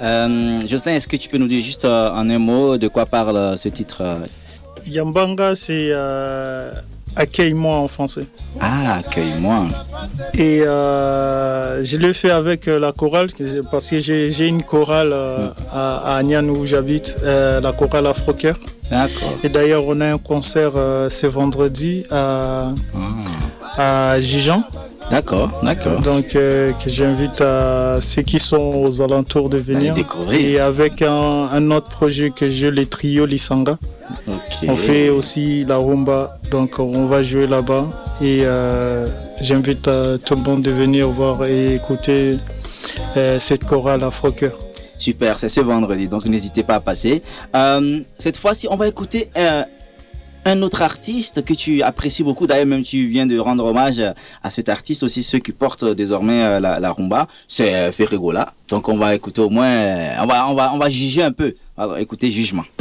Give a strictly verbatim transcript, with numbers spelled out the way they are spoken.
Euh, Jocelyn, est-ce que tu peux nous dire juste euh, en un mot de quoi parle euh, ce titre euh? Yambanga, c'est euh, accueille-moi en français. Ah, accueille-moi. Et euh, je l'ai fait avec euh, la chorale parce que j'ai, j'ai une chorale euh, mm. à, à Nian où j'habite, euh, la chorale Afro-Cœur. D'accord. Et d'ailleurs, on a un concert euh, ce vendredi à, ah. à Gijan. D'accord, d'accord. Donc, euh, que j'invite à ceux qui sont aux alentours de venir. Découvrir. Et avec un, un autre projet que j'ai, les trios Lisanga. Okay. On fait aussi la rumba, donc on va jouer là-bas. Et euh, j'invite euh, tout le monde de venir voir et écouter euh, cette chorale Afro-Cœur. Super, c'est ce vendredi, donc n'hésitez pas à passer. Euh, cette fois-ci, on va écouter un, un autre artiste que tu apprécies beaucoup. D'ailleurs, même tu viens de rendre hommage à cet artiste, aussi ceux qui portent désormais la, la rumba. C'est Ferregola. Donc on va écouter au moins, on va, on va, on va juger un peu. Alors, écoutez, Jugement.